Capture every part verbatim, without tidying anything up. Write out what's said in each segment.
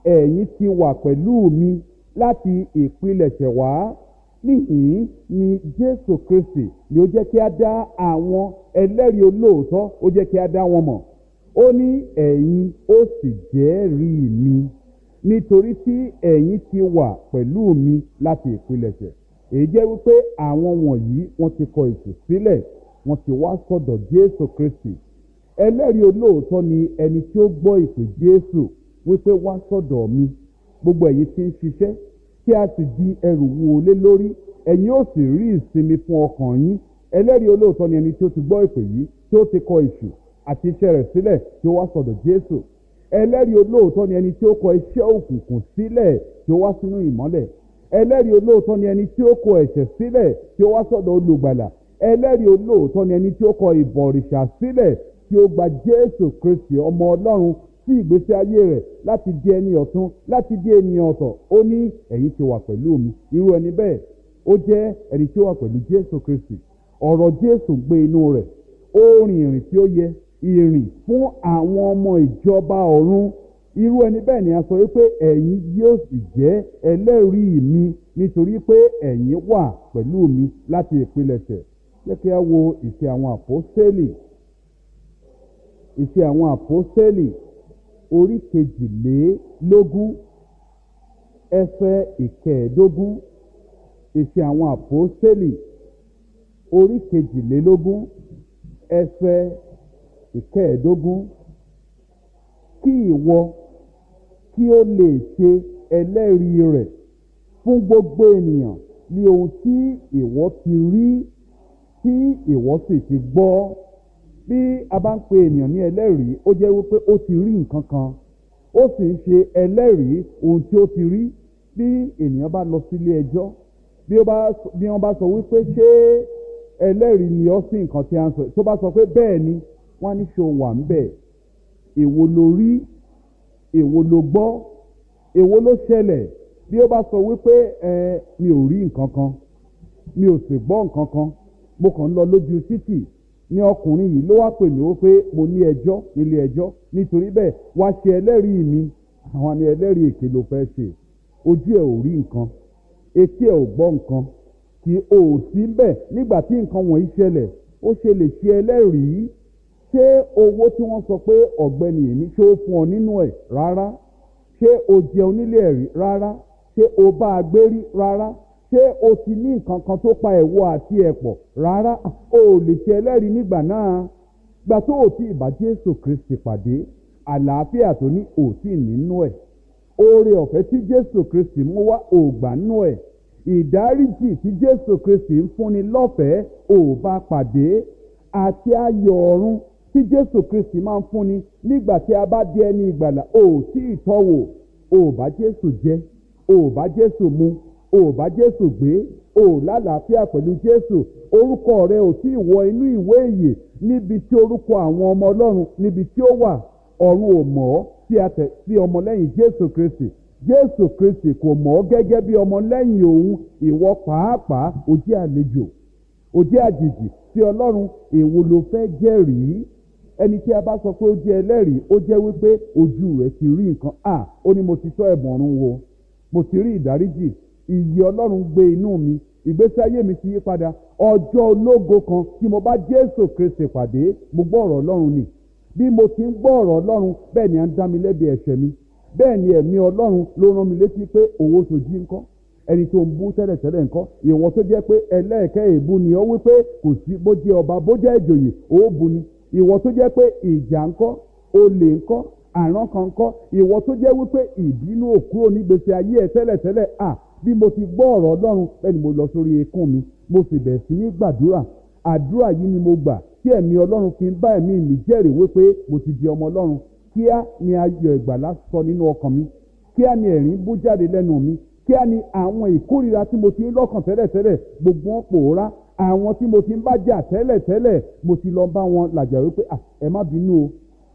ẹ̀yin ti wà pẹ̀lú mi láti ìpilẹ̀ṣẹ̀ wá. Níhìn ni Jésù Kristi ni ó jẹ́ kí a dá àwọn ẹlẹ́rìí olóòótọ́, ó jẹ́ kí a dá wọn mọ̀. Ó ní ẹ̀yin ó sì jẹ́rìí mi nítorí tí ẹ̀yin ti wà pẹ̀lú mi láti ìpilẹ̀ṣẹ̀. Èyí jẹ́ wípé àwọn wọ̀nyí wọ́n ti kọ ètò sílẹ̀, wọ́n ti wá sọ́dọ̀ Jésù Kristi. Ẹlẹ́rìí olóòótọ́ ni ẹni tí ó gbọ́ ìpè Jésù wípé wá sọ́dọ̀ mi, gbogbo ẹ̀yin tí ń ṣiṣẹ́ kí a sì di ẹrù wúwo lé lórí, ẹ̀yin ó sì rí ìsinmi fún ọkàn yín. Ẹlẹ́rìí olóòótọ́ ni ẹni tí ó ti gbọ́ ìpè yìí, tí ó ti kọ èṣù àti iṣẹ́ rẹ̀ sílẹ̀, tí ó wá sọ́dọ̀ Jésù. Ẹlẹ́rìí olóòótọ́ ni ẹni tí ó kọ iṣẹ́ òkùnkùn sílẹ̀, tí ó wá sínú ìmọ́lẹ̀. Ẹlẹ́rìí olóòótọ́ ni ẹni tí ó kọ ẹ̀ṣẹ̀ sílẹ̀, tí ó wá sọ́dọ̀ olùgbàlà. Ẹlẹ́rìí olóòótọ́ ni ẹni tí ó kọ ìbọ̀rìṣà sílẹ̀, tí ó gba Jésù Kristi ọmọ Ọlọ́run sí ìgbésí ayé rẹ̀ láti di ẹni ọ̀tun, láti di ènìyàn ọ̀tọ̀. Ó ní ẹ̀yin ti wà pẹ̀lú mi. Irú ẹni bẹ́ẹ̀ ó jẹ́ ẹni tí ó wà pẹ̀lú Jésù Kristi. Ọ̀rọ̀ Jésù gbé inú rẹ̀, ó rìn ìrìn tí ó yẹ, ìrìn fún àwọn ọmọ ìjọba ọ̀run. Irú ẹni bẹ́ẹ̀ ni a sọ wípé ẹ̀yin yóò sì jẹ́ ẹlẹ́rìí mi nítorí pé ẹ̀yin wà pẹ̀lú mi láti ìpilẹ̀ṣẹ̀. Jẹ́ kí a wo ìṣe àwọn àpọ́stélì. Ìṣe àwọn àpọ́stélì orí kejìlélógún ẹsẹ̀ ìkẹẹ̀ẹ́dógún. Ìṣe àwọn àpọ́stélì orí kejìlélógún ẹsẹ̀ ìkẹẹ̀ẹ́dógún. Kí ìwọ kí ó lè ṣe ẹlẹ́rìí rẹ̀ fún gbogbo ènìyàn ní ohun tí ìwọ ti rí, tí ìwọ sì ti gbọ́. Bí a bá ń pe ènìyàn ní ẹlẹ́rìí, ó jẹ́ wípé ó ti rí nǹkan kan, ó sì ń ṣe ẹlẹ́rìí ohun tí ó ti rí. Bí ènìyàn bá lọ sílé ẹjọ́, bí wọ́n bá sọ wípé ṣé ẹlẹ́rìí ni ọ́ sí nǹkan tí a ń sọ, tó bá sọ pé bẹ́ẹ̀ ni, wọ́n á ní ṣé o wà ń bẹ̀. Èwo lo rí, èwo lo gbọ́, èwo ló ṣẹlẹ̀. Bí ó bá sọ wípé ẹ mi ò rí nǹkan kan, mi ò sì gbọ́ nǹkan kan, mo kàn ń lọ lójú títì, ní ọkùnrin yìí ló wá pè mí ó pé mo ní ẹjọ́ nílé ẹjọ́, nítorí bẹ́ẹ̀ wá ṣe ẹlẹ́rìí mi. Àwọn ni ẹlẹ́rìí èké ló fẹ́ ṣe. Ojú ẹ̀ ò rí nǹkan, etí ẹ̀ ò gbọ́ nǹkan, kì ó sí bẹ́ẹ̀ nígbà tí nǹkan wọ̀nyí ṣẹlẹ̀. Ó ṣe lè ṣe ẹlẹ́rìí. Ṣé owó tí wọ́n sọ pé ọ̀gbẹ́ni yìí ní ṣé ó fún ọ nínú ẹ̀? Rárá. Ṣé o jẹun nílé ẹ̀rí? Rárá. Ṣé o bá a gbé rí? Rárá. Ṣé o ti ní nǹkan kan tó pa ẹ̀wọ̀ àti ẹ̀pọ̀? Rárá. O ò lè ṣe ẹlẹ́rìí nígbà náà. Gbà tó o ti ìbá Jésù Kristi pàdé, àlàáfíà tó ní ò tí nínú ẹ̀. Oore ọ̀fẹ́ tí Jésù Kristi mú wá ò gbà nínú ẹ̀. Ìdáríjì tí Jésù Kristi ń fúnni lọ́fẹ̀ẹ́ ò bá pàdé. Àti ayọ̀ ọ̀run tí Jésù Kristi máa ń fúnni nígbà tí a bá di ẹni ìgbàlà ò tí ì tọ́wò. Ò bá Jésù jẹ, ò bá Jésù mu, ò bá Jésù gbé, ò lálàáfíà pẹ̀lú Jésù. Orúkọ rẹ ò tí ì wọ inú ìwé ìyè níbi tí orúkọ àwọn ọmọ Ọlọ́run níbi tí ó wà. Ọ̀run ò mọ̀ ọ́ sí àtẹ̀ sí ọmọlẹ́yìn Jésù Kristi. Jésù Kristi kò mọ̀ ọ́ gẹ́gẹ́ bí ọmọlẹ́yìn òun. Ìwọ pàápàá ó jẹ́ àlejò, ó jẹ́ àjèjì sí Ọlọ́run. Èwo ló fẹ́ jẹ́rìí? Ẹni tí a bá sọ pé ó jẹ́ ẹlẹ́rìí, ó jẹ́ wípé ojú rẹ̀ ti rí nǹkan. À ó ní mo ti tọ́ ẹ̀bùn ọ̀run wò, mo ti rí ìdáríjì, ìyè Ọlọ́run gbé inú mi, ìgbésí ayé mi ti yí padà. Ọjọ́ ológo kan tí mo bá Jésù Kristi pàdé, mo gbọ́ ọ̀rọ̀ Ọlọ́run ni. Bí mo ti ń gbọ́ ọ̀rọ̀ Ọlọ́run, bẹ́ẹ̀ ni à ń dá mi lẹ́bi ẹ̀ṣẹ̀ mi. Bẹ́ẹ̀ ni ẹ̀mí Ọlọ́run ló rán mi létí pé owó sojí ńkọ́, ẹni tó ń bú tẹ́lẹ̀tẹ́lẹ̀ ńkọ́, ìwọ̀n tó jẹ́ pé ẹlẹ́ẹ̀kẹ́ èébú ni ó wípé kò sí bó jẹ́ ọba bó jẹ́ ìjòyè ó bu ni. Ìwọ tó jẹ́ pé ìjà ńkọ́, olè ńkọ́, àrán kan ńkọ́, ìwọ tó jẹ́ wípé ìbínú òkúrò nígbèsè ayé ẹ̀ tẹ́lẹ̀tẹ́lẹ̀. À bí mo ti gbọ́ ọ̀rọ̀ Ọlọ́run, bẹ́ẹ̀ ni mo lọ sórí eékún mi, mo sì bẹ̀rẹ̀ sí ní gbàdúrà. Àdúrà yìí ni mo gbà tí ẹ̀mí Ọlọ́run fi ń bá ẹ̀mí mi jẹ́rìí wípé mo ti di ọmọ Ọlọ́run. Kíá ni ayọ̀ ìgbàlà sọ nínú ọkàn mi, kíá ni ẹ̀rín bú jáde lẹ́nu mi, kíá ni àwọn ìkórìíra tí mo ti ń lọ́kàn tẹ́lẹ̀tẹ́lẹ̀ gbogbo wọn pòórá. Àwọn tí mo ti ń bá jà tẹ́lẹ̀tẹ́lẹ̀ mo ti lọ bá wọn làjà wípé à ẹ má bínú o,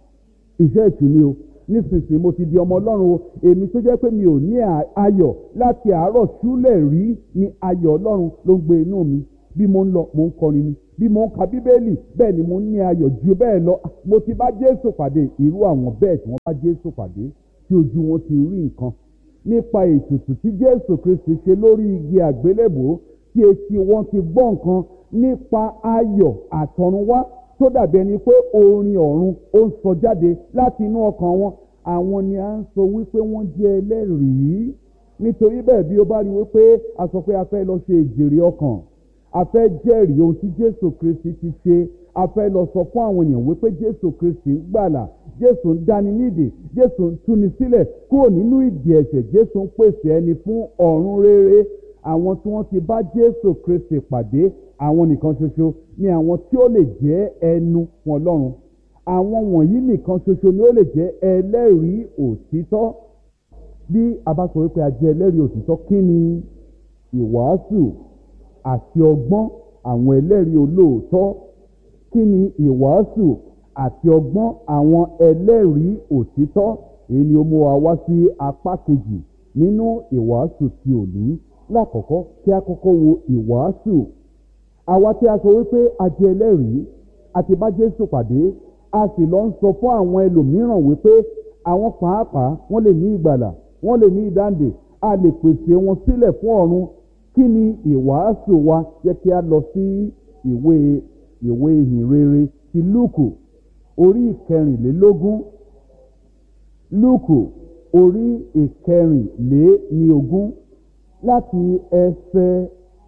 iṣẹ́ ètù ni o, nísinsìnyí mo ti di ọmọ Ọlọ́run o. Èmi tó jẹ́ pé mi ò ní ayọ̀ láti àárọ̀ ṣúlẹ̀ rí, ni ayọ̀ Ọlọ́run ló ń gbé inú mi. Bí mo ń lọ mo ń kọrin ni, bí mo ń ka Bíbélì bẹ́ẹ̀ ni mo ń ní ayọ̀ ju bẹ́ẹ̀ lọ. Mo ti bá Jésù pàdé. Irú àwọn bẹ́ẹ̀ tí wọ́n bá Jésù pàdé tí ojú wọn ti rí nǹkan, nípa ètùtù tí Jésù Kristi ṣe lórí igi àgbélébùú tí etí wọn ti gbọ́ nǹkan, nípa ayọ̀ àtọ̀runwá tó dàbí ẹni pé orin ọ̀run ó ń sọ jáde láti inú ọkàn wọn. Àwọn ni à ń sọ wípé wọ́n jẹ́ ẹlẹ́rìí. Nítorí bẹ́ẹ̀, bí ó bá rí wípé a sọ pé a fẹ́ lọ ṣe ìjèrè ọkàn, a fẹ́ jẹ́rìí ohun tí Jésù Kristi ti ṣe, a fẹ́ lọ sọ fún àwọn èèyàn wípé Jésù Kristi ń gbàlà, Jésù ń dáni nídè, Jésù ń túni sílẹ̀ kúrò nínú ìdè ẹ̀ṣẹ̀, Jésù ń pèsè ẹni fún ọ̀run rere. Àwọn tí wọ́n ti bá Jésù Kristi pàdé, àwọn nìkan ṣoṣo ni àwọn tí ó lè jẹ́ ẹnu fún Ọlọ́run. Àwọn wọ̀nyí nìkan ṣoṣo ni ó lè jẹ́ ẹlẹ́rìí òtítọ́. Bí a bá sọ wípé a jẹ́ ẹlẹ́rìí òtítọ́, kí ni ìwàásù àti ọgbọ́n àwọn ẹlẹ́rìí olóòótọ́? Kí ni ìwàásù àti ọgbọ́n àwọn ẹlẹ́rìí òtítọ́? Èyí ni ó mú wa wá sí apá kejì nínú ìwàásù ti òní. Lákọ̀ọ́kọ́, kí a kọ́kọ́ wo ìwàásù. Àwa tí a sọ wípé a jẹ́ ẹlẹ́rìí àti bá Jésù pàdé, a sì lọ ń sọ fún àwọn ẹlòmíràn wípé àwọn pàápàá wọ́n lè ní ìgbàlà, wọ́n lè ní ìdáǹdè, a lè pèsè wọn sílẹ̀ fún ọ̀run. Kí ni ìwàásù wa? Jẹ́ kí a lọ sí ìwé ìwé ìhìnrere ti Lúùkù orí ìkẹrìnlélógún. Lúùkù orí ìkẹrìnléníogún láti ẹsẹ̀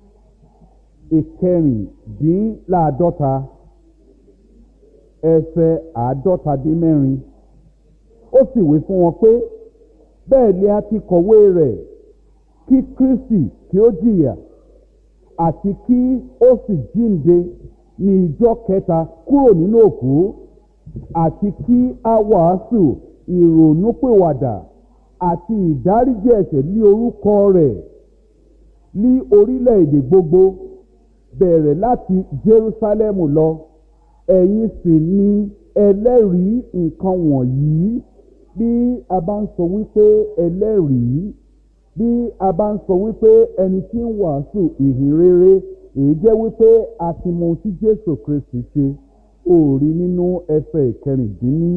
ìkẹrìndínláàádọ́ta ẹsẹ̀ àádọ́ta dín mẹ́rin. Ó sì wí fún wọn pé bẹ́ẹ̀ ni a ti kọ̀wé rẹ̀ kí Kristi kí ó jìyà àti kí ó sì jíǹde ní ìjọ́ kẹta kúrò nínú òkú, àti kí a wàásù ìrònúpìwàdà àti ìdáríjì ẹ̀ṣẹ̀ ní orúkọ rẹ̀ ní orílẹ̀-èdè gbogbo, bẹ̀rẹ̀ láti Jerúsálẹ́mù lọ. Ẹ̀yin sì ni ẹlẹ́rìí nǹkan wọ̀nyí. Bí a bá ń sọ wípé ẹlẹ́rìí, bí a bá ń sọ wípé ẹni tí ń wàásù ìhìn rere, èyí jẹ́ wípé a ti mọ ohun tí Jésù Kristi ṣe. Ó rí nínú ẹsẹ̀ ìkẹrìndínní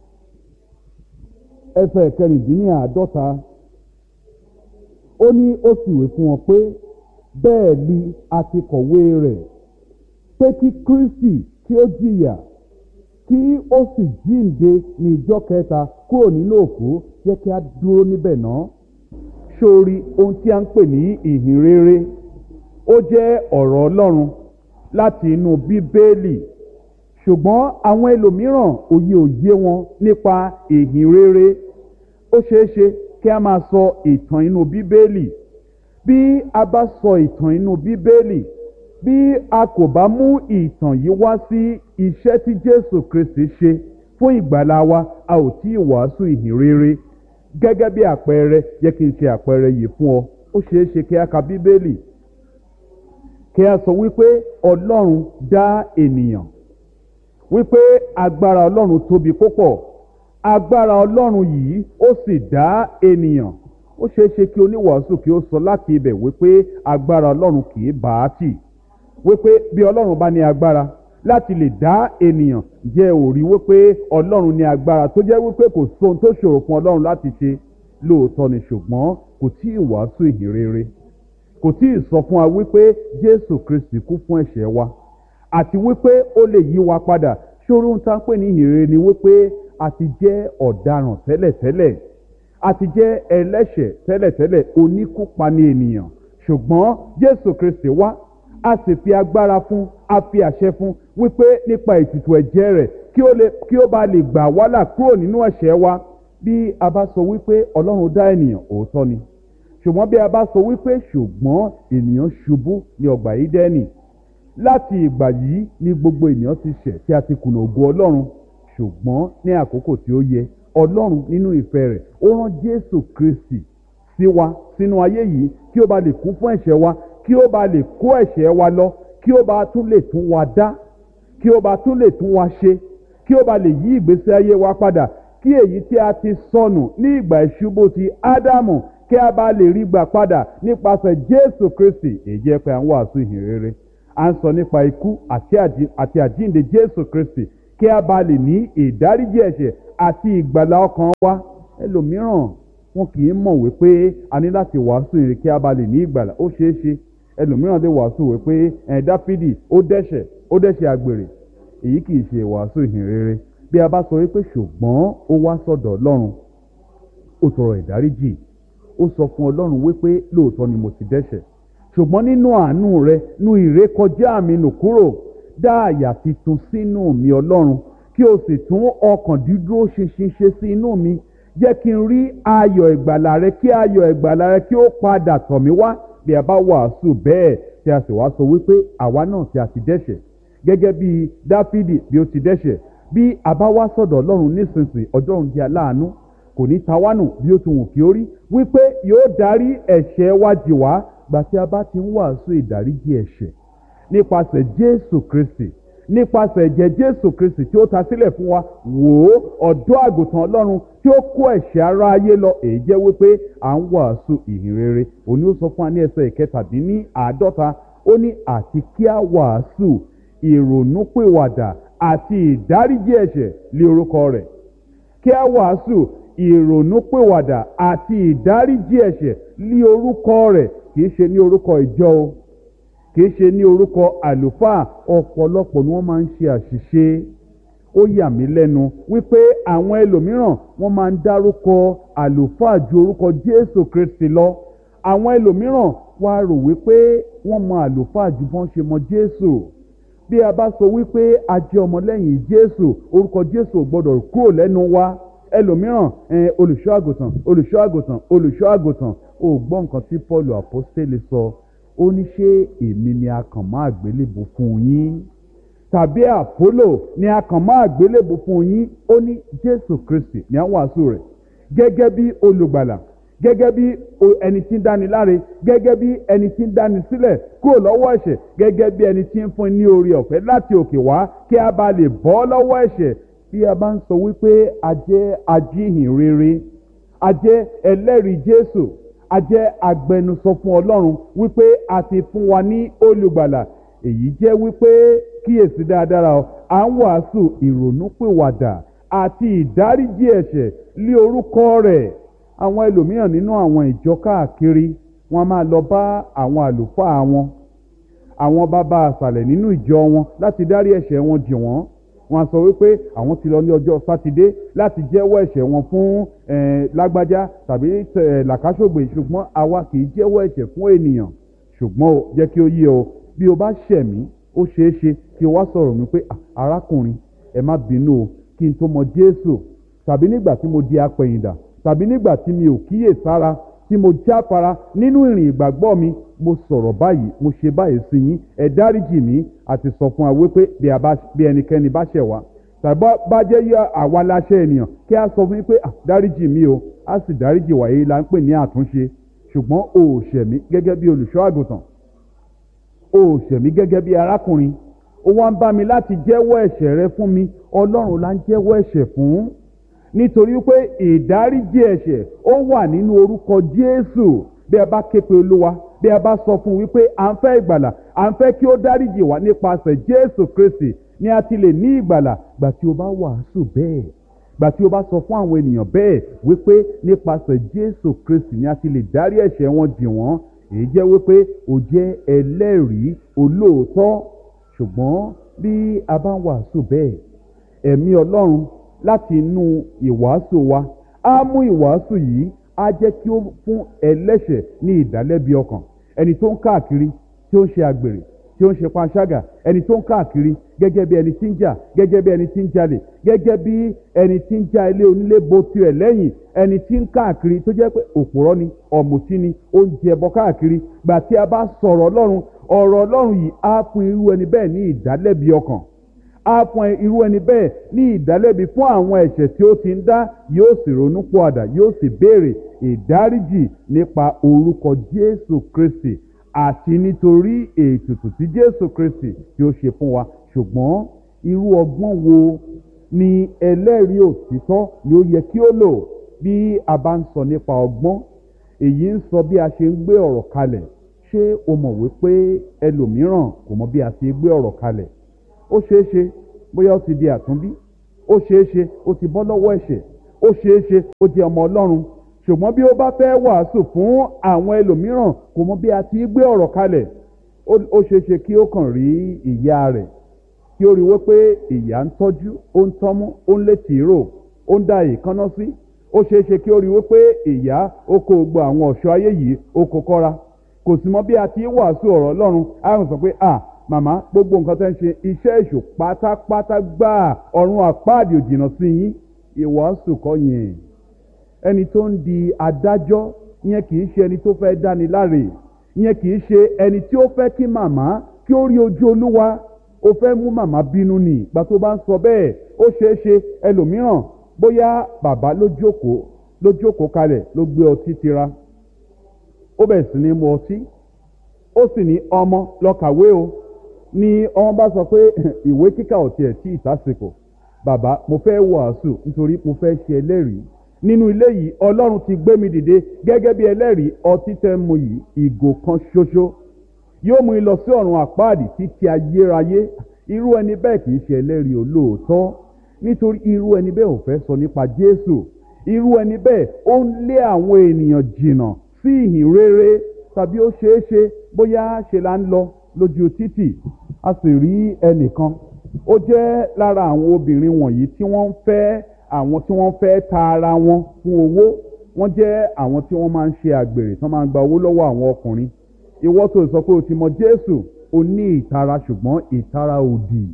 ẹsẹ̀ ìkẹrìndínláàádọ́ta. Ó ní ó sì wí fún wọn pé bẹ́ẹ̀ ni a ti kọ̀wé rẹ̀ pé kí Kristi kí ó jìyà kí ó sì jíǹde ní ìjọ́ kẹta kúrò nínú òkú. Jẹ́ kí a dúró níbẹ̀ náà. Sórí ohun tí a ń pè ní ìhìn rere, ó jẹ́ ọ̀rọ̀ Ọlọ́run láti inú Bíbélì. Ṣùgbọ́n àwọn ẹlòmíràn òye òye wọn nípa ìhìn rere. Ó ṣeé ṣe kí a máa sọ ìtàn inú Bíbélì. Bí a bá sọ ìtàn inú Bíbélì, bí a kò bá mú ìtàn yìí wá sí iṣẹ́ tí Jésù Kristi ṣe fún ìgbàlà wa, a ò tí ì wàásù ìhìn rere. Gẹ́gẹ́ bí àpẹẹrẹ, jẹ́ kí n ṣe àpẹẹrẹ yìí fún ọ. Ó ṣeé ṣe kí a ka Bíbélì, kí a sọ wípé Ọlọ́run dá ènìyàn, wípé agbára Ọlọ́run tóbi púpọ̀, agbára Ọlọ́run yìí ó sì dá ènìyàn. Ó ṣeé ṣe kí oníwàásù kí ó sọ láti ibẹ̀ wípé agbára Ọlọ́run kì í bá a tì, wípé bí Ọlọ́run bá ní agbára láti lè dá ènìyàn, jẹ́ ó rí wípé Ọlọ́run ní agbára tó jẹ́ wípé kò sóhun tó ṣòro fún Ọlọ́run láti ṣe. Lóòótọ́ ni, ṣùgbọ́n kò tí ì wàásù ìhìn rere, kò tí ì sọ fún wa wípé Jésù Kristi kú fún ẹ̀ṣẹ̀ wa àti wípé ó lè yí wa padà. Ṣòro ohun tá a ń pè ní ìhìn rere ni wípé a ti jẹ́ ọ̀daràn tẹ́lẹ̀tẹ́lẹ̀, a ti jẹ́ ẹlẹ́ṣẹ̀ tẹ́lẹ̀tẹ́lẹ̀, oníkúpani ènìyàn. Ṣùgbọ́n Jésù Kristi wá, a sì fi agbára fún, a fi àṣẹ fún wípé nípa ètùtù ẹ̀jẹ̀ rẹ̀ kí ó lè kí ó bá lè gbà wá là kúrò nínú ẹ̀ṣẹ̀ wa. Bí a bá sọ wípé Ọlọ́run dá ènìyàn, òótọ́ ni. Ṣùgbọ́n bí a bá sọ wípé ṣùgbọ́n ènìyàn ṣubú ní ọgbà Édẹ́nì, láti ìgbà yìí ni gbogbo ènìyàn ti ṣẹ̀ tí a ti kùnà ògo Ọlọ́run. Ṣùgbọ́n ní àkókò tí ó yẹ, Ọlọ́run nínú ìfẹ́ rẹ̀ ó rán Jésù Kristi sí wa sínú ayé yìí kí ó bá lè kú fún ẹ̀ṣẹ̀ wa, kí ó bá lè kó ẹ̀ṣẹ̀ wa lọ, kí ó bá tún lè tún wa dá, kí ó bá tún lè tún wa ṣe, kí ó bá lè yí ìgbésí ayé wa padà, kí èyí tí a ti sọnù ní ìgbà ìṣubú ti Ádámù kí a bá lè rí gbà padà nípasẹ̀ Jésù Kristi. Èyí jẹ́ pé à ń wàásù ìhìn rere. À ń sọ nípa ikú àti àjíǹde Jésù Kristi kí a bá lè ní ìdáríjì ẹ̀ṣẹ̀ àti ìgbàlà ọkàn wa. ẹlòmíràn wọn kì í mọ̀ wípé a ní láti wàásù ìrìn kí a bá lè ní ìgbàlà. Ó ṣeé ṣe ẹlòmíràn lè wàásù wípé ẹ̀ Dáfídì ó dẹ́ṣẹ̀ ó dẹ́ṣẹ̀ àgbèrè. Èyí kì í ṣe ìwàásù ìhìn rere. Bí a bá sọ wípé ṣùgbọ́n ó wá sọ́dọ̀ Ọlọ́run, ó tọrọ ìdáríjì, ó sọ fún Ọlọ́run wípé lóòótọ́ ni mo ti dẹ́ṣẹ̀, ṣùgbọ́n nínú àánú rẹ nu ìrékọjá mi nù kúrò, dá àyà titun sínú mi Ọlọ́run, kí o sì tún ọkàn dídúró ṣinṣin ṣe sí inú mi. Jẹ́ kí n rí ayọ̀ ìgbàlà rẹ, kí ayọ̀ ìgbàlà rẹ kí ó padà tọ̀ mí wá. Bí a bá wàásù bẹ́ẹ̀ tí a sì wá sọ wípé àwa náà tí a ti dẹ́ṣẹ̀ gẹ́gẹ́ bí Dáfídì bí ó ti dẹ́ṣẹ̀, bí a bá wá sọ́dọ̀ Ọlọ́run nísinsìnyí, Ọlọ́run jẹ́ aláàánú, kò ní ta wá nù bí ó ti wù kí ó rí, wípé yóò dárí ẹ̀ṣẹ̀ wa jì wá. Gbà tí a bá ti ń wàásù ìdáríjì ẹ̀ṣẹ̀ nípasẹ̀ Jésù Kristi, nípasẹ̀ ẹ̀jẹ̀ Jésù Kristi tí ó ta sílẹ̀ fún wa, wò ó ọ̀dọ́ àgùntàn Ọlọ́run tí ó kó ẹ̀ṣẹ̀ ara ayé lọ. Èyí jẹ́ wípé à ń wàásù ìhìn rere. Òní ó sọ fún wa ní ẹsẹ̀ ìkẹtàdínní àádọ́ta, ó ní àti kí a wàásù ìrònúpìwàdà àti ìdáríjì ẹ̀ṣẹ̀ lé orúkọ rẹ̀. Kí a wàásù ìrònúpìwàdà àti ìdáríjì ẹ̀ṣẹ̀ lé orúkọ rẹ̀. Kìí ṣe ní orúkọ ìjọ o, kìí ṣe ní orúkọ àlùfáà. Ọ̀pọ̀lọpọ̀ ni wọ́n máa ń ṣe àṣìṣe. Ó yà mí lẹ́nu wípé àwọn ẹlòmíràn wọ́n máa ń dárúkọ àlùfáà ju orúkọ Jésù Kristi lọ. Àwọn ẹlòmíràn wá rò wípé wọ́n mọ àlùfáà ju bọ́n ṣe mọ Jésù. Bí a bá sọ wípé a jẹ́ ọmọlẹ́yìn Jésù, orúkọ Jésù ò gbọ́dọ̀ kúrò lẹ́nu wa. Ẹlòmíràn ẹ olùṣọ́ àgùntàn olùṣọ́ àgùntàn olùṣọ́ àgùntàn. Ó gbọ́ nǹkan tí Paul àpọ́stélì sọ. Ó ní ṣé èmi ni a kàn mọ́ àgbélébù fún yín, tàbí Àpólò ni a kàn mọ́ àgbélébù fún yín? Ó ní Jésù Kristi ní à ń wàásù rẹ̀ gẹ́gẹ́ bí olùgbàlà, gẹ́gẹ́ bí ẹni tí ń dáni láre, gẹ́gẹ́ bí ẹni tí ń dáni sílẹ̀ kúrò lọ́wọ́ ẹ̀ṣẹ̀, gẹ́gẹ́ bí ẹni tí ń fún ní oore ọ̀fẹ́ láti òkè wá kí a bá lè bọ́ lọ́wọ́ ẹ̀ṣẹ̀. Bí a bá ń sọ wípé a jẹ́ ajíhìn rere, a jẹ́ ẹlẹ́rìí Jésù, a jẹ́ agbẹnusọ fún Ọlọ́run wípé a ti fún wa ní olùgbàlà, èyí jẹ́ wípé kíyèsí dáadáa o, à ń wàásù ìrònúpìwàdà àti ìdáríjì ẹ̀ṣẹ̀ lé orúkọ rẹ̀. Àwọn ẹlòmíràn nínú àwọn ìjọ káàkiri wọ́n máa lọ bá àwọn àlùfáà wọn, àwọn bàbá àsàlẹ̀ nínú ìjọ wọn láti dárí ẹ̀ṣẹ̀ wọn jì wọ́n. Wọ́n sọ wípé àwọn ti lọ ní ọjọ́ Sátidé láti jẹ́wọ́ ẹ̀ṣẹ̀ wọn fún lágbájá tàbí làkàṣògbè, ṣùgbọ́n àwa kì í jẹ́wọ́ ẹ̀ṣẹ̀ fún ènìyàn. Ṣùgbọ́n o jẹ́ kí ó yé o, bí o bá ṣẹ̀ mí, ó ṣeé ṣe kí o wá sọ̀rọ̀ mi pé arákùnrin ẹ má bínú o, kí n tó mọ Jésù, tàbí nígbà tí mo di apẹ̀yìndà, tàbí nígbà tí mi ò kíyè sára, tí mo jáfara nínú ìrìn ìgbàgbọ́ mi, mo sọ̀rọ̀ báyìí, mo ṣe báyìí sí yín, ẹ dáríjì mí. Àti sọ fún wa wípé bí ẹnikẹ́ni bá ṣẹ̀ wá tàbí bá jẹ́ àwa la ṣẹ̀ ènìyàn, kí a sọ fún yín pé dáríjì mí o, a sì dáríjì wá. Èyí la ń pè ní àtúnṣe. Ṣùgbọ́n o ò ṣẹ̀ mí gẹ́gẹ́ bí olùṣọ́ àgùntàn, o ò ṣẹ̀ mí gẹ́gẹ́ bí arákùnrin, ó wá ń bá mi láti jẹ́wọ́ ẹ̀ṣẹ̀ rẹ fún mi. Ọlọ́run la ń jẹ́wọ́ ẹ̀ṣẹ̀ fún, nítorí pé ìdáríjì ẹ̀ṣẹ̀ ó wà nínú orúkọ Jésù. Bí a bá ké pe Olúwa, bí a bá sọ fún wípé à ń fẹ́ ìgbàlà, à ń fẹ́ kí ó dáríjì wá nípasẹ̀ Jésù Kristi, ni a ti lè ní ìgbàlà. Gbà tí o bá wàásù bẹ́ẹ̀, gbà tí o bá sọ fún àwọn ènìyàn bẹ́ẹ̀ wípé nípasẹ̀ Jésù Kristi ni a ti lè dárí ẹ̀ṣẹ̀ wọn jì wọ́n, èyí jẹ́ wípé o jẹ́ ẹlẹ́rìí olóòótọ́. Ṣùgbọ́n bí a bá ń wàásù bẹ́ẹ̀, ẹ̀mí Ọlọ́run láti inú ìwàásù wa á mú ìwàásù yìí, á jẹ́ kí ó fún ẹlẹ́ṣẹ̀ ní ìdálẹ́bi ọkàn. Ẹni tó ń káàkiri tí ó ń ṣe àgbèrè, tí ó ń ṣe panṣágà, ẹni tó ń káàkiri gẹ́gẹ́ bí ẹni tí ń jà, gẹ́gẹ́ bí ẹni tí ń jalè, gẹ́gẹ́ bí ẹni tí ń já ilé onílé bo tirẹ̀ lẹ́yìn, ẹni tí ń káàkiri tó jẹ́ pé òpùrọ́ ni, ọ̀mùtí ni, ó ń jẹ ẹbọ káàkiri. Gbà tí a bá sọ̀rọ̀ Ọlọ́run, ọ̀rọ̀ Ọlọ́run yìí á fún irú ẹni bẹ́ẹ̀ ní ìdálẹ́bi ọkàn, á fún irú ẹni bẹ́ẹ̀ ní ìdálẹ́bi fún àwọn ẹ̀ṣẹ̀ tí ó ti ń dá, yóò sì ronú pọ̀àdà, yóò sì béèrè ìdáríjì nípa orúkọ Jésù Kristi àti nítorí ètùtù tí Jésù Kristi tí ó ṣe fún wa. Ṣùgbọ́n irú ọgbọ́n wo ni ẹlẹ́rìí òtítọ́ ni ó yẹ kí ó lò bí a bá ń sọ nípa ọgbọ́n? Èyí ń sọ bí a ṣe ń gbé ọ̀rọ̀ kalẹ̀. Ṣé o mọ̀ wípé ẹlòmíràn kò mọ bí a ṣe gbé ọ̀rọ̀ kalẹ̀? Ó ṣeé ṣe bóyá ó ti di àtúnbí, ó ṣeé ṣe ó ti bọ́ lọ́wọ́ ẹ̀ṣẹ̀, ó ṣeé ṣe ó jẹ́ ọmọ ọlọ́run, ṣùgbọ́n bí ó bá fẹ́ wàásù fún àwọn ẹlòmíràn kò mọ bí a ti gbé ọ̀rọ̀ kalẹ̀. Ó ṣeé ṣe kí ó kàn rí ìyá rẹ̀ kí ó rí wípé ìyá ń tọ́jú, ó ń tọ́mú, ó ń lé tìró, ó ń da èékánná sí. Ó ṣeé ṣe kí ó rí wípé ìyá ó kó gbogbo àwọn ọ̀ṣọ́ ayé yìí ó kó kọ́ra, kò sì mọ bí a ti wàásù ọ̀rọ̀ ọlọ́run. A ń sọ pé à màmá, gbogbo nǹkan tẹ́ ń ṣe iṣẹ́ èṣù pátápátá gbáà, ọ̀run àpáàdì ò jìnnà sí yín. Ìwàásù kọ́ yẹn. Ẹni tó ń di adájọ́ yẹn kì í ṣe ẹni tó fẹ́ dáni láre, yẹn kì í ṣe ẹni tí ó fẹ́ kí màmá kí ó rí ojú Olúwa. Ó fẹ́ mú màmá bínú ni ìgbà tó bá ń sọ bẹ́ẹ̀. Ó ṣeé ṣe ẹlòmíràn bóyá bàbá ló jókòó ló jókòó kalẹ̀ ló gbé ọtí tira, ó bẹ̀rẹ̀ sí ní mu ọtí, ó sì ní ọmọ lọ kàwé o. Ni ọmọ bá sọ pé ìwé kíkà ò tiẹ̀ tí ìtàsìkò, bàbá mo fẹ́ wàásù nítorí mo fẹ́ ṣe ẹlẹ́rìí nínú ilé yìí. Ọlọ́run ti gbé mi dìde gẹ́gẹ́ bí ẹlẹ́rìí. Ọtí tẹ́ mu yìí ìgò kan ṣoṣo yóò mú yín lọ sí ọ̀run àpáàdì títí ayérayé. Irú ẹni bẹ́ẹ̀ kì í ṣe ẹlẹ́rìí olóòótọ́, nítorí irú ẹni bẹ́ẹ̀ ò fẹ́ sọ nípa Jésù. Irú ẹni bẹ́ẹ̀ ó ń lé àwọn ènìyàn jìnnà sí ìhìn rere. Tàbí ó ṣeé ṣe bóyá ṣe là ń lọ lójú títì, a sì rí ẹnìkan, ó jẹ́ lára àwọn obìnrin wọ̀nyí tí wọ́n ń fẹ́ àwọn tí wọ́n fẹ́ ta ara wọn fún owó. Wọ́n jẹ́ àwọn tí wọ́n máa ń ṣe àgbèrè, tí wọ́n máa ń gba owó lọ́wọ́ àwọn ọkùnrin. Ìwọ tó sọ pé o ti mọ Jésù, o ní ìtara, ṣùgbọ́n ìtara òdì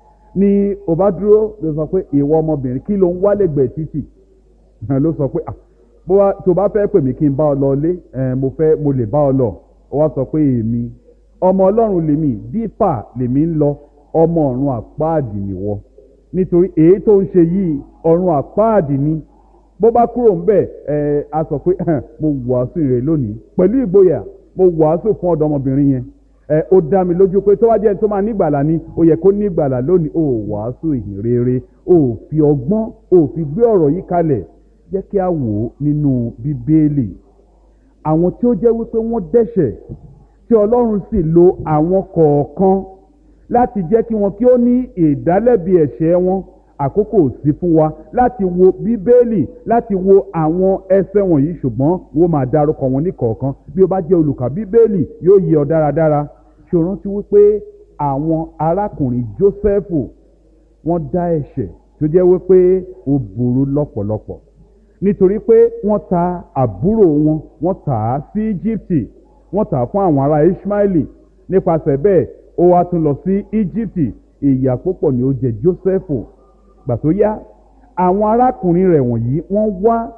ni o bá dúró ló sọ pé ìwọ ọmọbìnrin kí ló ń wá lẹ́gbẹ̀ẹ́ títì. Ló sọ pé tó bá fẹ́ pè mí kí n bá ọ lọ lé, mo fẹ́ mo lè bá ọ lọ. Ó wá sọ pé èmi ọmọ Ọlọ́run lèmi, dípà lèmi ń lọ, ọmọ ọ̀run àpáàdì nìwọ. Nítorí èyí tó ń ṣe yìí ọ̀run àpáàdì ni. Bó bá kúrò ń bẹ̀ ẹ̀ a sọ pé mo wàásù rẹ̀ lónìí pẹ̀lú ìgboyà, mo wàásù fún ọ̀dọ́mọbìnrin yẹn. Ẹ ó dá mi lójú pé tó wá jẹ́ tó máa nígbàlà ni ó yẹ kó nígbàlà lónìí. Ó wàásù ìhìn rere, ó fi ọgbọ́n, ó fi gbé ọ̀rọ̀ yìí kalẹ̀. Jẹ́ kí a wò ó nínú Bíbélì. Àwọn tí ó jẹ́ wípé wọ́n dẹ́ṣẹ̀ tí Ọlọ́run sì lo àwọn kọ̀ọ̀kan láti jẹ́ kí wọn kí ó ní ìdálẹ́bi ẹ̀ṣẹ̀ wọn. Àkókò sí fún wa láti wo Bíbélì, láti wo àwọn ẹsẹ̀ wọ̀nyí, ṣùgbọ́n wọ́n máa dárúkọ wọn ní kọ̀ọ̀kan. Bí o bá jẹ́ olùkà Bíbélì yóò yé ọ dáradára. Ṣé o rántí wípé àwọn arákùnrin Jósẹ́fù wọ́n dá ẹ̀ṣẹ̀ tó jẹ́ wípé ó burú lọ́pọ̀lọpọ̀, nítorí pé wọ́n ta àbúrò wọn, wọ́n tà á sí Íjíbítì, wọ́n tà á fún àwọn ará Íṣmáẹ́lì. Nípasẹ̀ bẹ́ẹ̀ ó wá tún lọ sí Íjíbítì. Ìyà púpọ̀ ni ó jẹ Jósẹ́fù. Gbà tó yá, àwọn arákùnrin rẹ̀ wọ̀nyí wọ́n wá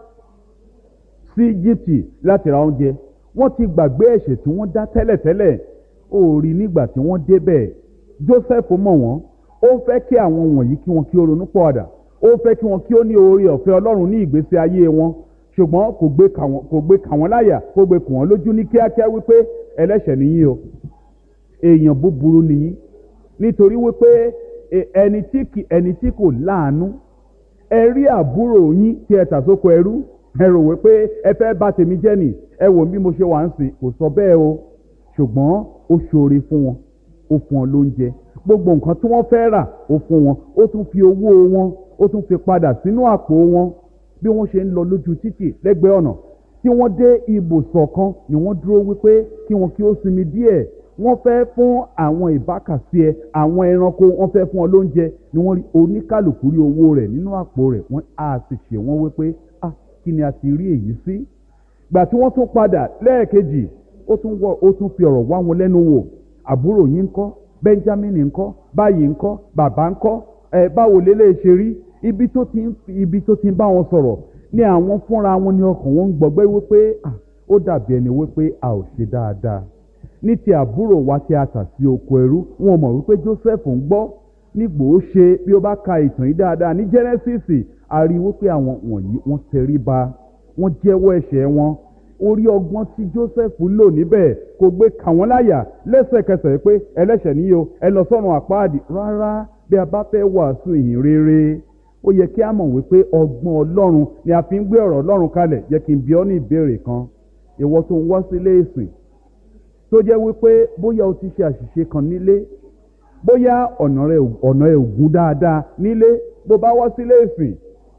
sí Íjíbítì láti ra oúnjẹ. Wọ́n ti gbàgbé ẹ̀ṣẹ̀ tí wọ́n dá tẹ́lẹ̀tẹ́lẹ̀. Ó rí nígbà tí wọ́n débẹ̀, Jósẹ́fù mọ̀ wọ́n. Ó fẹ́ kí àwọn wọ̀nyí kí wọn kí ó ronú pọ̀àdà. Ó fẹ́ kí wọn kí ó ní oore ọ̀fẹ́ Ọlọ́run ní ìgbésí ayé wọn. Ṣùgbọ́n kò gbé kà wọ́n kò gbé kà wọ́n láyà, kò gbé kù wọ́n lójú ní kíákíá wípé ẹlẹ́ṣẹ̀ nìyí o, èèyàn búburú nìyí. Nítorí wípé ẹni tí kì ẹni tí kò láàánú, ẹ rí àbúrò yín tí ẹ tà sóko ẹrú, ẹ rò wípé ẹ fẹ́ bà tèmi jẹ́ nì, ẹ wò bí mo ṣe wà ń sìn. Kò sọ bẹ́ẹ̀ o, ṣùgbọ́n ó ṣoore fún wọn, ó fún wọn lóúnjẹ, gbogbo nǹkan tí wọ́n fẹ́ rà ó fún wọn, ó tún fi owó wọn ó tún fi padà sínú àpò wọn. Bí wọ́n ṣe ń lọ lójú títì lẹ́gbẹ̀ẹ́ ọ̀nà tí wọ́n dé ibùsọ̀ kan ni wọ́n dúró wípé kí wọn kí ó sinmi díẹ̀. Wọ́n fẹ́ fún àwọn ìbákasí ẹ, àwọn ẹranko, wọ́n fẹ́ fún ọ lóúnjẹ. Ni wọ́n rí oníkálùkù rí owó rẹ̀ nínú àpò rẹ̀. Wọ́n á sì ṣe wọ́n wípé ah kí ni a ti rí èyí sí. Gbà tí wọ́n tún padà lẹ́ẹ̀kejì, ó tún wọ ó tún fi ọ̀rọ̀ wá wọn lẹ́nu wò. Àbúrò yín ńkọ́, Benjamin ńkọ́, báyìí ńkọ́, bàbá ńkọ́, ẹ báwo lélẹ̀ ṣe rí. Ibi tó ti ń ibi tó ti ń bá wọn sọ̀rọ̀ ni àwọn fúnra wọn ní ọkàn wọn ń gbọgbẹ́ wípé ah ó dàbí ẹni wípé a ò ṣe dáadáa. Ní ti àbúrò wa tí a tà sí oko ẹrú, wọn mọ̀ wípé Joseph ń gbọ́. Nígbò ó ṣe bí ó bá ka ìtàn yìí dáadáa ní Genesis, a rí wípé àwọn wọ̀nyí wọ́n tẹríba, wọ́n jẹ́wọ́ ẹ̀ṣẹ̀ wọn. Orí ọgbọ́n tí Joseph lò níbẹ̀ kò gbé kà wọ́n láyà lẹ́sẹ̀kẹsẹ̀ pé ẹlẹ́ṣẹ̀ níyì o, ẹ lọ sọ́run àpáàdì. Rárá, bí a bá fẹ́ wàásù ìhìn rere, ó yẹ kí a mọ̀ wípé ọgbọ́n Ọlọ́run ni a fi ń gbé ọ̀rọ̀ Ọlọ́run kalẹ̀. Jẹ́ kí n bi ọ́ ní ìbéèrè kan. Ìwọ tó ń wá sílé ìsìn tó jẹ́ wípé bóyá o ti ṣe àṣìṣe kan nílé, bóyá ọ̀nà rẹ̀ ọ̀nà ẹ̀ ò gún dáadáa nílé, bó bá wá sílé ìsìn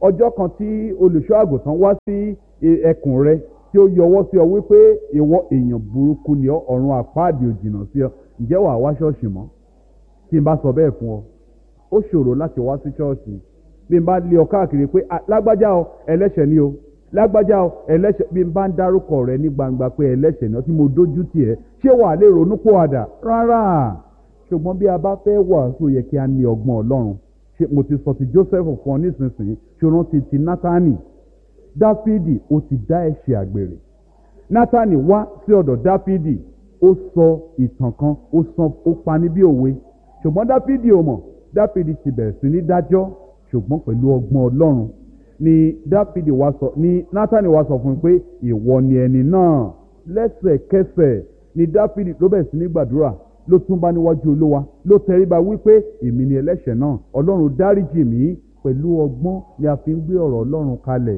ọjọ́ kan tí olùṣọ́ àgùntàn wá sí ẹkùn rẹ tí ó yọwọ́ sí ọ wípé ìwọ èèyàn burúkú ni ọ, ọ̀run àpáàdì ò jìnnà sí ọ, ǹjẹ́ wàá wá ṣọ́ọ̀ṣì mọ́? tí n bá sọ bẹ́ẹ̀ fún ọ, ó ṣòro láti wá sí ṣọ́ọ̀ṣì. bí n bá lé ọ káàkiri pé lágbájá o ẹlẹ́ṣẹ̀ ni o, lágbájá o ẹlẹ́ṣẹ̀, bí n bá ń dárúkọ rẹ ní gbangba pé ẹlẹ́ṣẹ̀ ni ọ tí mo dójú tì ẹ́, ṣé wàá lè ronú pòwàdà? rárá. ṣùgbọ́n bí a bá fẹ́ wàásù yẹ kí a ní ọgbọ́n Ọlọ́run. ṣe mo ti sọ ti Joseph fún ọ nísinsìnyí, ṣòro ti ti Nátánì. Dáfídì ó ti dá ẹ̀ṣẹ̀ àgbèrè. Nátánì wá sí ọ̀dọ̀ Dáfídì, ó sọ ìtàn kan, ó sọ ó pani bí òwe. ṣùgbọ́n Dáfídì ò mọ̀. Dáfídì ti bẹ̀rẹ̀ sí ní dájọ́, ṣùgbọ́n pẹ̀lú ọgbọ́n Ọlọ́run ni Dáfídì wá sọ ní Nátánì wá sọ fún un pé ìwọ ni ẹni náà. lẹ́sẹ̀kẹsẹ̀ ni Dáfídì ló bẹ̀rẹ̀ sí ní gbàdúrà, ló tún bá níwájú Olúwa, ló tẹríba wípé èmi ni ẹlẹ́ṣẹ̀ náà, Ọlọ́run dáríjì mí. pẹ̀lú ọgbọ́n ni a fi ń gbé ọ̀rọ̀ Ọlọ́run kalẹ̀.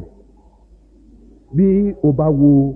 bí o bá wo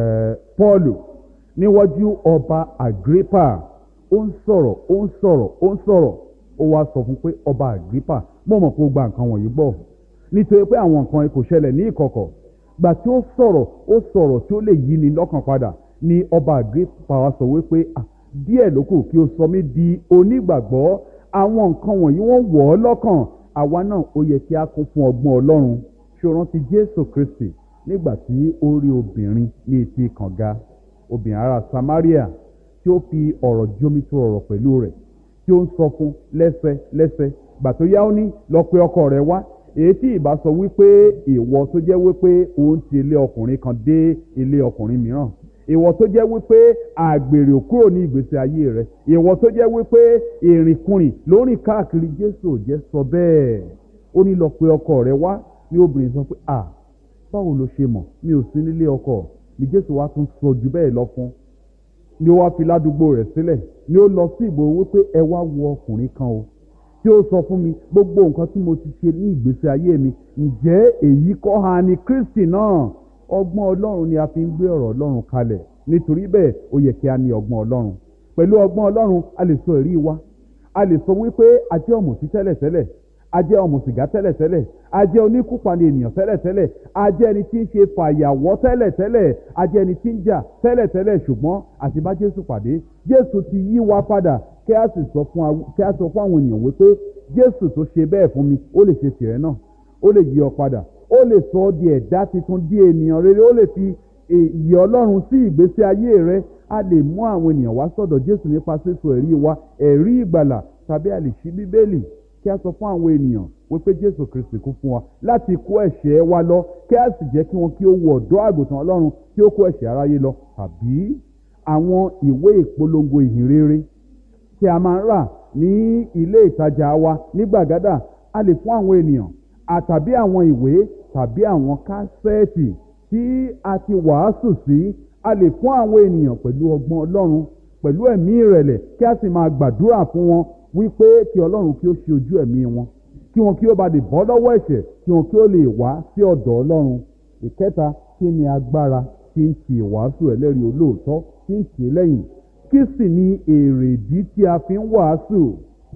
Pọ́ọ̀lù níwájú ọba Àgrípà, ó ń sọ̀rọ̀ ó ń sọ̀rọ̀ ó ń sọ̀rọ̀ ó wá sọ fún pé ọba Àgrípà, mo mọ̀ pé ó gba nǹkan wọ̀nyí gbọ́, nítorí pé àwọn nǹkan kò ṣẹlẹ̀ ní ìkọ̀kọ̀. gbà tí ó sọ̀rọ̀ ó sọ̀rọ̀ tí ó lè yí ni lọ́kàn padà, ni ọba Àgrípà wá sọ wípé díẹ̀ ló kù kí o sọ mí di onígbàgbọ́. àwọn nǹkan wọ̀nyí wọ́n wọ̀ ọ́ lọ́kàn. àwa náà ó yẹ kí a kún fún ọgbọ́n Ọlọ́run. ṣé o rántí Jésù Kristi nígbà tí ó rí obìnrin ní etí kànga, obìnrin ará Samaria, tí ó fi ọ̀rọ̀ jómitó ọ̀rọ̀ pẹ̀lú rẹ̀, tí ó ń sọ fún lẹ́sẹ̀ lẹ́sẹ̀. gbà tó yá ó ní lọ pe ọkọ rẹ̀ wá. èyí tí ìbá sọ wípé ìwọ tó jẹ́ wípé òun ti ilé ọkùnrin kan dé ilé ọkùnrin mìíràn, ìwọ tó jẹ́ wípé àgbèrè ò kúrò ní ìgbésí ayé rẹ̀, ìwọ tó jẹ́ wípé ìrìnkùnrin ló rìn káàkiri, Jésù ò jẹ́ sọ bẹ́ẹ̀. ó ní lọ pe ọkọ rẹ̀ wá. ní obìnrin sọ pé à báwo lo ṣe mọ̀, mi ò sí nílé ọkọ. ní Jésù wá tún sọ jù bẹ́ẹ̀ lọ fún. ni ó wá fi ládùúgbò rẹ̀ sílẹ̀, ni ó lọ sí ìgboro wípé ẹ wá wo ọkùnrin kan o tí ó sọ fún mi gbogbo nǹkan tí mo ti ṣe ní ìgbésí ayé mi, ǹjẹ́ èyí kọ́ ha ni Kristi náà? ọgbọ́n Ọlọ́run ni a fi ń gbé ọ̀rọ̀ Ọlọ́run kalẹ̀. nítorí bẹ́ẹ̀ ó yẹ kí a ní ọgbọ́n Ọlọ́run. pẹ̀lú ọgbọ́n Ọlọ́run a lè sọ èrí wa. a lè sọ wípé a jẹ́ ọ̀mùtí tẹ́lẹ̀tẹ́lẹ̀, a jẹ́ ọ̀mùsìgá tẹ́lẹ̀tẹ́lẹ̀, a jẹ́ oníkúpani ènìyàn tẹ́lẹ̀tẹ́lẹ̀, a jẹ́ ẹni tí ń ṣe fàyàwọ́ tẹ́lẹ̀tẹ́lẹ̀, a jẹ́ ẹni tí ń jà tẹ́lẹ̀tẹ́lẹ̀, ṣùgbọ́n àti bá Jésù pàdé, Jésù ti yí wa padà. kí a sì sọ fún àwọn ènìyàn wípé Jésù tó ṣe bẹ́ẹ̀ fún mi, ó lè ṣe tìrẹ náà, ó lè yí ọ padà, ó lè sọ ọ́ di ẹ̀dá tuntun, di ènìyàn rere, ó lè fi ìyè Ọlọ́run sí ìgbésí ayé rẹ. a lè mú àwọn ènìyàn wá sọ́dọ̀ Jésù nípa sísọ ẹ̀rí wa, ẹ̀rí ìgbàlà. tàbí a lè ṣí Bíbélì kí a sọ fún àwọn ènìyàn wípé Jésù Kristi kú fún wa láti kó ẹ̀ṣẹ̀ wa lọ, kí a sì jẹ́ kí wọn kí ó wo ọ̀dọ́ àgùntàn Ọlọ́run kí ó kó ẹ̀ṣẹ̀ aráyé lọ. tàbí àwọn ìwé ìpolongo ìhìnrere tí a máa ń rà ní ilé ìtajà wa ní gbàgádà, a lè fún àwọn ènìyàn. àtàbí àwọn ìwé tàbí àwọn kásẹ́ẹ̀tì tí a ti wàásù sí, a lè fún àwọn ènìyàn pẹ̀lú ọgbọ́n Ọlọ́run, pẹ̀lú ẹ̀mí ìrẹ̀lẹ̀, kí a sì máa gbàdúrà fún wọn wípé kí Ọlọ́run kí ó ṣe ojú ẹ̀mí wọn, kí wọn kí ó bá lè bọ́ lọ́wọ́ ẹ̀ṣẹ̀, kí wọn kí ó lè wá sí ọ̀dọ̀ Ọlọ́run. ìkẹta, kí ni agbára tí ń ti ìwàásù ẹlẹ́rìí olóòótọ́ tí ń tì í lẹ́yìn? kí sì ni èrèdí tí a fi ń wàásù?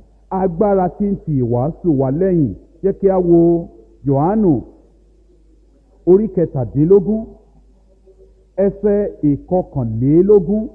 agbára tí ń ti ìwàásù wa lẹ́yìn. jẹ́ kí a wo Jòhánù orí kẹtàdínlógún ẹsẹ̀ ìkọkànlélógún.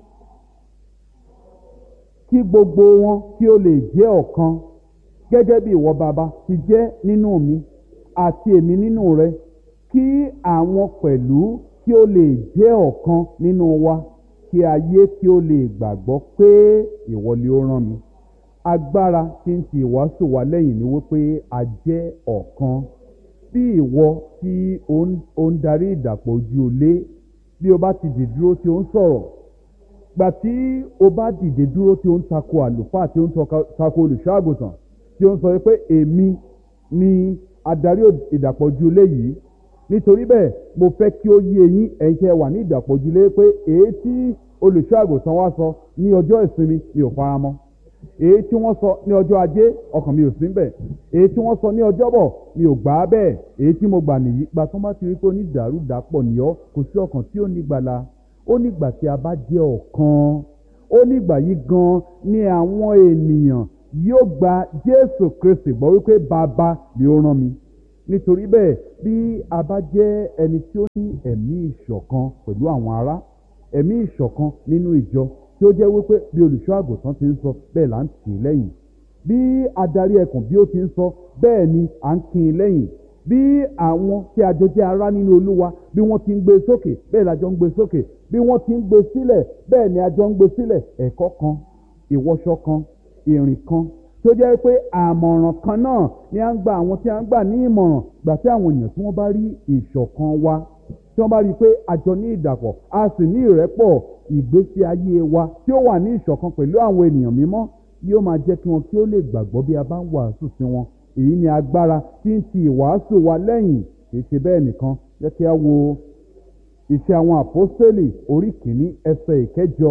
kí gbogbo wọn kí ó lè jẹ́ ọ̀kan, gẹ́gẹ́ bí ìwọ bàbá ti jẹ́ nínú mi àti èmi nínú rẹ, kí àwọn pẹ̀lú kí ó lè jẹ́ ọ̀kan nínú wa, kí ayé kí ó lè gbàgbọ́ pé ìwọ ni ó rán mi. agbára tí ń ti ìwàásù wa lẹ́yìn ni wípé a jẹ́ ọ̀kan. bí ìwọ tí ó ń darí ìdàpọ̀ ojú olé, bí o bá ti dìde dúró tí ó ń sọ̀rọ̀, gbà tí o bá dìde dúró tí ó ń tako àlùfáà, tí ó ń tako olùṣọ́ àgùntàn, tí ó ń sọ pé èmi ni adarí ìdàpọ̀ ojú olé yìí, nítorí bẹ́ẹ̀ mo fẹ́ kí ó yé yín ẹ̀yin tí ẹ wà ní ìdàpọ̀ ojú olé pé èyí tí olùṣọ́ àgùntàn wá sọ ní ọjọ́ ìsinmi mi ò fara mọ́, èyí tí wọ́n sọ ní ọjọ́ ajé ọkàn mi ò sí bẹ̀, èyí tí wọ́n sọ ní ọjọ́bọ̀ mi ò gbà á bẹ́ẹ̀, èyí tí mo gbà nìyí. gbà tó bá ti rí pé onídàárúdàpọ̀ ni ọ́, kò sí ọkàn tí ó ní gbàlà. ó nígbà tí a bá jẹ́ ọ̀kan, ó nígbà yìí gan ni àwọn ènìyàn yóò gba Jésù Kristi gbọ́ wípé bàbá ni ó rán mi, nítorí bẹ́ẹ̀ bí a bá jẹ́ ẹni tí ó ní ẹ̀mí ìṣọ̀kan pẹ̀lú àwọn ará, ẹ̀mí ìṣọ̀kan nínú ìjọ tí ó jẹ́ wípé bí olùṣọ́ àgùntàn ti ń sọ bẹ́ẹ̀ là ń tì í lẹ́yìn, bí adarí ẹkùn bí ó ti ń sọ bẹ́ẹ̀ ni à ń kì í lẹ́yìn, bí àwọn tí a jọ jẹ́ ará nínú olúwa bí wọ́n ti ń gbé sókè bẹ́ẹ̀ la jọ ń gbé sókè, bí wọ́n ti ń gbé sílẹ̀ bẹ́ẹ̀ ni a jọ ń gbé sílẹ̀. ẹ̀kọ́ kan, ìwọṣọ kan, ìrìn kan tó jẹ́ pé àmọ̀ràn kan náà ni à ń gba àwọn tí a ń gbà ní ìmọ̀ràn. Gbà tí àwọn èèyàn tí wọ́n bá rí ìṣọ̀kan wa, tí wọ́n bá rí i pé a jọ ní ìdàpọ̀, a sì ní ìrẹ́pọ̀, ìgbésí ayé wa tí ó wà ní ìṣọ̀kan pẹ̀lú àwọn ènìyàn mímọ́ yóò máa jẹ́ kí wọn kí ó lè gbàgbọ́ bí a bá ń wàásù sí wọn. Èyí ni agbára tí ń ti ìwàásù wa lẹ́yìn. Kì í ṣe bẹ́ẹ̀ nìkan, jẹ́ kí a wo Iṣẹ́ àwọn Àpọ́stélì orí kìíní ẹsẹ̀ ìkẹjọ.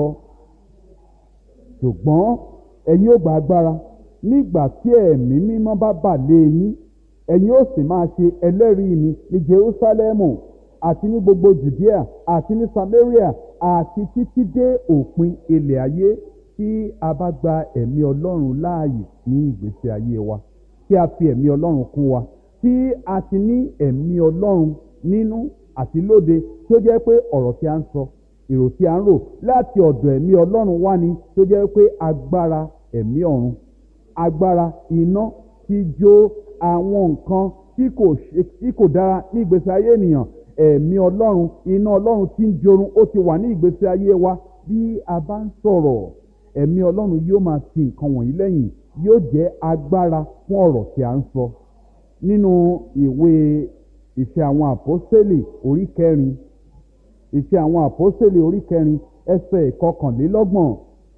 Ṣùgbọ́n ẹ̀yin ó gba agbára nígbà tí ẹ̀mí mímọ́ bá bà lé yín, ẹ̀yin ó sì máa ṣe ẹlẹ́rìí mi ní Jerúsálẹ́mù àti ní gbogbo Jùdíà àti ní Samaria àti títí dé òpin ilẹ̀ ayé. Tí a bá gba ẹ̀mí Ọlọ́run láàyè ní ìgbésí ayé wa, tí a fi ẹ̀mí Ọlọ́run kún wa, tí a ti ní ẹ̀mí Ọlọ́run nínú àti lóde, tí ó jẹ́ pé ọ̀rọ̀ tí a ń sọ, èrò tí a ń rò láti ọ̀dọ̀ ẹ̀mí Ọlọ́run wá ni, tí ó jẹ́ pé agbára ẹ̀mí ọ̀run, agbára iná tí jó àwọn nǹkan tí kò ṣe tí kò dára ní ìgbésí ayé ènìyàn, ẹ̀mí Ọlọ́run, iná Ọlọ́run tí ń jorun ó ti wà ní ìgbésí ayé wa. Bí a bá ń sọ̀rọ̀, ẹ̀mí Ọlọ́run yóò máa ti nǹkan wọ̀nyí lẹ́yìn, yóò jẹ́ agbára fún ọ̀rọ̀ tí a ń sọ. Nínú ìwé Iṣẹ́ àwọn Àpọ́stélì orí kẹrin, Iṣẹ́ àwọn Àpọ́stélì orí kẹrin ẹsẹ̀ ìkọkànlélọ́gbọ̀n.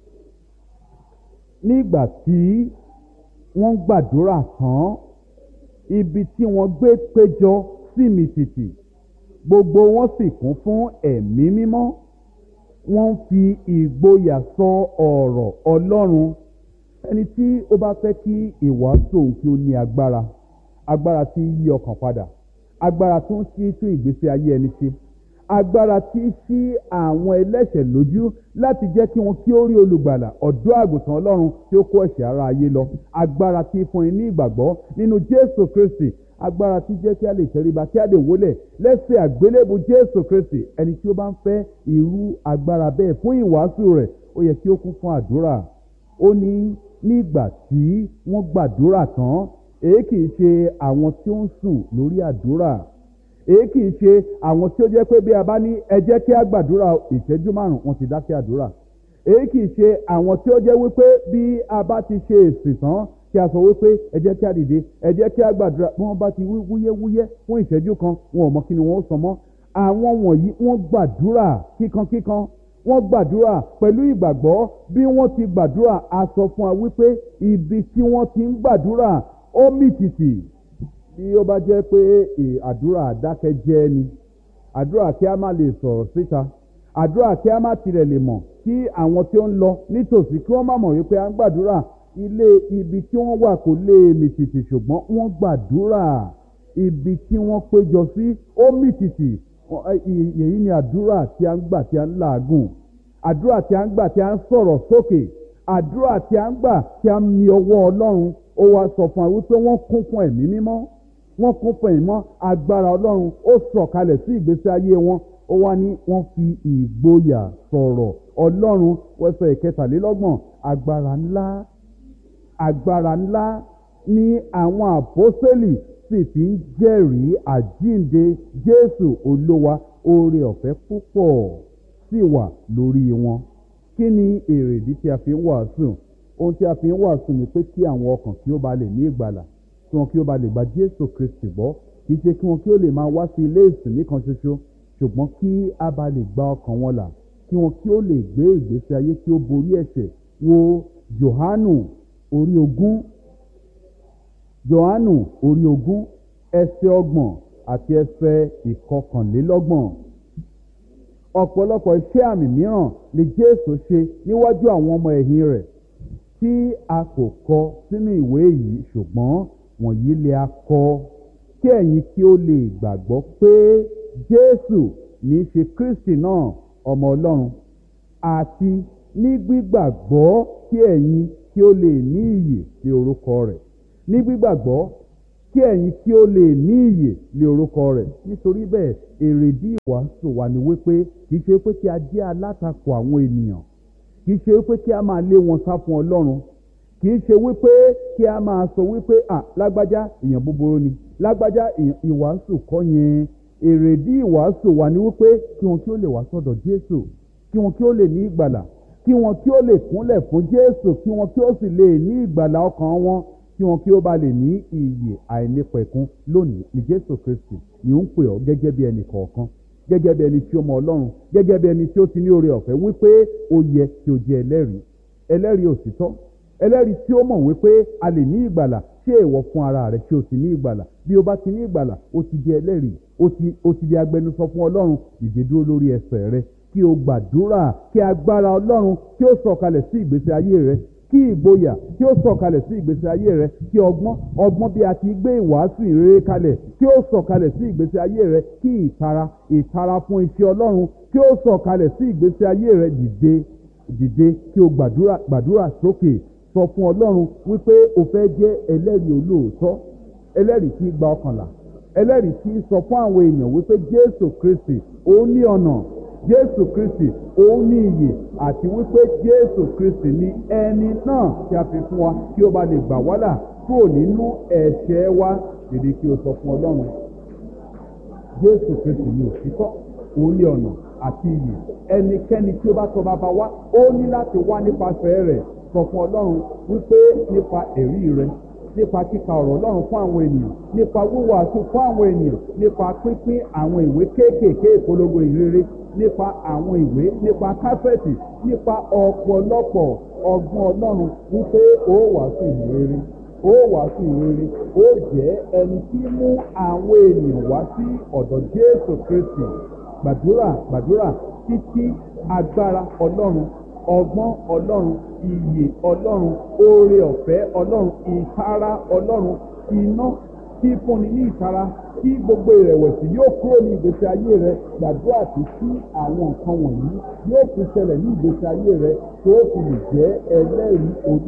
Nígbà tí wọ́n gbàdúrà tán, ibi tí wọ́n gbé péjọ sì mì tìtì, gbogbo wọn sì kún fún ẹ̀mí mímọ́, wọ́n ń fi ìgboyà sọ ọ̀rọ̀ Ọlọ́run. Ẹni tí ó bá fẹ́ kí ìwàásù òun kí ó ní agbára, agbára tí ń yí ọkàn padà, agbára tó ń ṣí tún ìgbésí ayé ẹni ṣe, agbára tí ń ṣí àwọn ẹlẹ́ṣẹ̀ lójú láti jẹ́ kí wọn kí ó rí olùgbàlà, ọ̀dọ́ àgùntàn Ọlọ́run tí ó kó ẹ̀ṣẹ̀ ara ayé lọ, agbára tí fún ni ní ìgbàgbọ́ nínú Jésù Kristi, agbára tí jẹ́ kí a lè tẹríba, kí a lè wólẹ̀ lẹ́sẹ̀ àgbélébù Jésù Kristi. Ẹni tí ó bá ń fẹ́ irú agbára bẹ́ẹ̀ fún ìwàásù rẹ̀, ó yẹ kí ó kún fún àdúrà. Ó ní nígbà tí wọ́n gbàdúrà tán, èyí kì í ṣe àwọn tí ó ń sùn lórí àdúrà, èyí kì í ṣe àwọn tí ó jẹ́ pé bí a bá ní ẹ jẹ́ kí a gbàdúrà ìṣẹ́jú márùn-ún wọn ti dákẹ́ àdúrà, èyí kì í ṣe àwọn tí ó jẹ́ wípé bí a bá ti ṣe èsì tán kí a sọ wípé ẹ jẹ́ kí a dìde, ẹ jẹ́ kí a gbàdúrà, bí wọ́n bá ti wí wúyẹ́wúyẹ́ fún ìṣẹ́jú kan wọn ò mọ kí ni wọ́n ó sọ mọ́. Àwọn wọ̀nyí wọ́n gbàdúrà kíkankíkan, wọ́n gbàdúrà pẹ̀lú ìgbàgbọ́. Bí wọ́n ti gbàdúrà, a sọ fún wa wípé ibi tí wọ́n ti ń gbàdúrà ó mì tìtì. Tí ó bá jẹ́ pé àdúrà àdákẹ́jẹ́ ni, àdúrà kí a má lè sọ̀rọ̀ síta, àdúrà kí a má tilẹ̀ lè mọ̀, kí àwọn tí ó ń lọ nítòsí kí wọ́n má mọ̀ wípé a ń gbàdúrà, ilé ibi tí wọ́n wà kò lè mì tìtì, ṣùgbọ́n wọ́n gbàdúrà ibi tí wọ́n péjọ sí ó mì tìtì. Èyí ni àdúrà tí a ń gbà tí a ń làágùn, àdúrà tí a ń gbà tí a ń sọ̀rọ̀ sókè, àdúrà tí a ń gbà tí a ń mi ọwọ́ Ọlọ́run. Ó wá sọ fún wa wípé wọ́n kún fún ẹ̀mí mímọ́, wọ́n kún fún ẹ̀mí mímọ́, agbára Ọlọ́run ó sọ̀kalẹ̀ sí ìgbésí ayé wọn. Ó wá ní wọ́n fi ìgboyà sọ̀rọ̀ Ọlọ́run. Wẹ́sẹ̀ ìkẹtàlélọ́gbọ̀n, agbára ńlá, agbára ńlá ni àwọn àpọ́sítélì sì fi ń jẹ́rìí àjíǹde Jésù Olúwa, oore ọ̀fẹ́ púpọ̀ sì wà lórí wọn. Kí ni èrèdí tí a fi ń wàásù? Ohun tí a fi ń wàásù ni pé kí àwọn ọkàn kí ó ba lè ní ìgbàlà, kí wọn kí ó ba lè gba Jésù Kristi gbọ́. Kì í ṣe kí wọn kí ó lè máa wá sí ilé ìsìn nìkan ṣoṣo, ṣùgbọ́n kí a ba lè gba ọkàn wọn là, kí wọn kí ó lè gbé ìgbésí ayé tí ó borí ẹ̀ṣẹ̀. Wo Jòhánù orí ogún, Jòhánù orí ogún ẹsẹ̀ ọgbọ̀n àti ẹsẹ̀ ìkọkànlélọ́gbọ̀n. Ọ̀pọ̀lọpọ̀ iṣẹ́ àmì mìíràn ni Jésù ṣe níwájú àwọn ọmọ ẹ̀yìn rẹ̀ tí a kò kọ sínú ìwé yìí, ṣùgbọ́n wọ̀nyí lè a kọ kí ẹ̀yin kí ó lè gbàgbọ́ pé Jésù ní í ṣe Kristi náà, ọmọ Ọlọ́run, àti ní gbígbàgbọ́ kí ẹ̀yin kí ó lè ní ìyè sí orúkọ rẹ̀. Ní gbígbàgbọ́ kí ẹ̀yin kí ó lè ní ìyè lé orúkọ rẹ̀. Nítorí bẹ́ẹ̀ èrèdí ìwàásù wa ni wípé kì í ṣe pé kí a jẹ́ alátakò àwọn ènìyàn, kì í ṣe wípé kí a máa lé wọn sá fún Ọlọ́run, kì í ṣe wípé kí a máa sọ wípé à lágbájá èèyàn búburú ni, lágbájá ìwàásù kọ́ yẹn. Èrèdí ìwàásù wa ni wípé kí wọn kí ó lè wá sọ́dọ̀ Jésù, kí wọn kí ó lè ní ìgbàlà, kí wọn kí ó lè kúnlẹ̀ fún Jésù, kí wọn kí ó sì lè ní ìgbàlà ọkàn wọn, kí wọn kí ó bá lè ní ìyè àìnípẹ̀kun. Lónìí ni Jésù Kristi ni ó ń pè ọ́ gẹ́gẹ́ bí ẹnì kọ̀ọ̀kan, gẹ́gẹ́ bí ẹni tí ó mọ Ọlọ́run, gẹ́gẹ́ bí ẹni tí ó ti ní oore ọ̀fẹ́ wípé ó yẹ kí o jẹ́ ẹlẹ́rìí, ẹlẹ́rìí òtítọ́, ẹlẹ́rìí tí ó mọ̀ wípé a lè ní ìgbàlà. Ṣé ìwọ fún ara rẹ kí o ti ní ìgbàlà? Bí o bá ti ní ìgbàlà, o ti di ẹlẹ́rìí, o ti o ti di agbẹnusọ fún Ọlọ́run. Dìde dúró lórí ẹsẹ̀ rẹ kí o gbàdúrà kí agbára Ọlọ́run kí ó sọ̀kalẹ̀ sí ìgbésí ayé rẹ, kí ìgboyà kí ó sọ̀kalẹ̀ sí ìgbésí ayé rẹ, kí ọgbọ́n ọgbọ́n bí a ti gbé ìwàásù ìrere kalẹ̀ kí ó sọ̀kalẹ̀ sí ìgbésí ayé rẹ, kí ìtara ìtara fún iṣẹ́ Ọlọ́run kí ó sọ̀kalẹ̀ sí ìgbésí ayé rẹ. Dìde dìde kí o gbàdúrà gbàdúrà sókè, sọ fún Ọlọ́run wípé o fẹ́ jẹ́ ẹlẹ́rìí olóòótọ́, ẹlẹ́rìí tí gba ọkànlá, ẹlẹ́rìí tí sọ fún àwọn èèyàn wípé Jésù Kristi ó ní ọ̀nà, Jésù Kristi ó ní ìyè, àti wípé Jésù Kristi ní ẹni náà tí a fi fún wa kí ó bá lè gbà wá là kúrò nínú ẹ̀ṣẹ̀ wa. Dìde kí o sọ fún Ọlọ́run, Jésù Kristi ní òtítọ́, ó ní ọ̀nà àti ìyè. Ẹnikẹ́ni tí ó bá tọ̀ bàbá wá, ó ní láti wá nípasẹ̀ rẹ̀. Sọ fún Ọlọ́run wípé nípa ẹ̀rí rẹ, nípa kíka ọ̀rọ̀ Ọlọ́run fún àwọn ènìyàn, nípa wíwàásù fún àwọn ènìyàn, nípa pínpín àwọn ìwé kéékèèké ìpolongo ìrere, nípa àwọn ìwé, nípa káfẹ́ẹ̀tì, nípa ọ̀pọ̀lọpọ̀ ọgbọ́n Ọlọ́run, wípé ó wàásù ìrere, ó wàásù ìrere, ó jẹ́ ẹni tí mú àwọn ènìyàn wá sí ọ̀dọ̀ Jésù Kristi. Gbàdúrà gbàdúrà títí agbára Ọlọ́run, ọgbọ́n Ọlọ́run, ìyè Ọlọ́run, oore ọ̀fẹ́ Ọlọ́run, ìtara Ọlọ́run, iná tí fúnni ní ìtara, tí gbogbo ìrẹ̀wẹ̀sì yóò kúrò ní ìgbésí ayé rẹ. Gbàdúrà tí tí àwọn nǹkan wọ̀nyí yóò fi ṣẹlẹ̀ ní ìgbésí ayé rẹ tó fi lè jẹ́ ẹlẹ́rìí